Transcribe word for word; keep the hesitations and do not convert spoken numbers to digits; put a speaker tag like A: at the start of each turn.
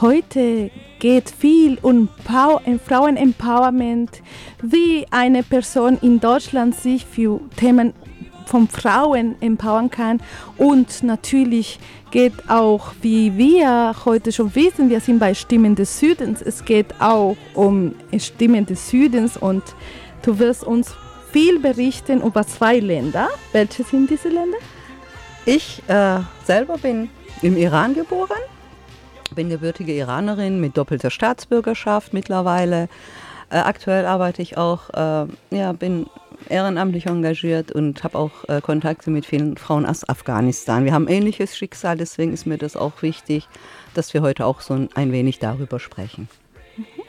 A: heute geht viel um Pow- Frauen-Empowerment, wie eine Person in Deutschland sich für Themen von Frauen empowern kann. Und natürlich geht auch, wie wir heute schon wissen, wir sind bei Stimmen des Südens, es geht auch um Stimmen des Südens und du wirst uns viel berichten über zwei Länder. Welche sind diese Länder?
B: Ich äh, selber bin im Iran geboren, bin gebürtige Iranerin mit doppelter Staatsbürgerschaft mittlerweile. Äh, aktuell arbeite ich auch, äh, ja, bin ehrenamtlich engagiert und habe auch äh, Kontakte mit vielen Frauen aus Afghanistan. Wir haben ein ähnliches Schicksal, deswegen ist mir das auch wichtig, dass wir heute auch so ein, ein wenig darüber sprechen.